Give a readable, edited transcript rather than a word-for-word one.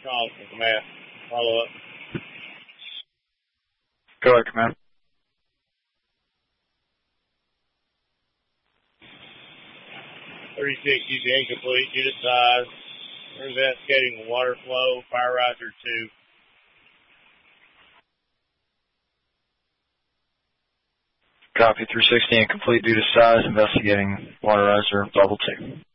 Call from command. Follow up. Go ahead, command. 36 using incomplete. Unit size. We're investigating water flow. Fire riser 2. Copy. 360 incomplete due to size. Investigating water riser level 2.